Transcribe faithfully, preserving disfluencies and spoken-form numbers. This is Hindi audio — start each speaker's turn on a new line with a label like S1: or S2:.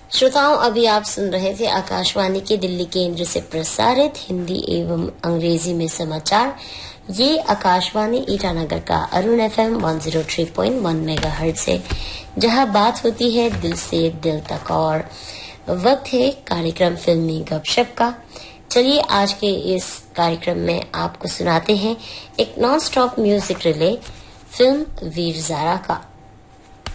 S1: श्रोताओं, अभी आप सुन रहे थे आकाशवाणी के दिल्ली केंद्र से प्रसारित हिंदी एवं अंग्रेजी में समाचार। ये आकाशवाणी ईटानगर का अरुण एफएम एक सौ तीन पॉइंट एक मेगाहर्ट्ज से, जहां बात होती है दिल से दिल तक। और वक्त है कार्यक्रम फिल्मी गपशप का। चलिए आज के इस कार्यक्रम में आपको सुनाते हैं एक non stop music relay film Veer Zaara का।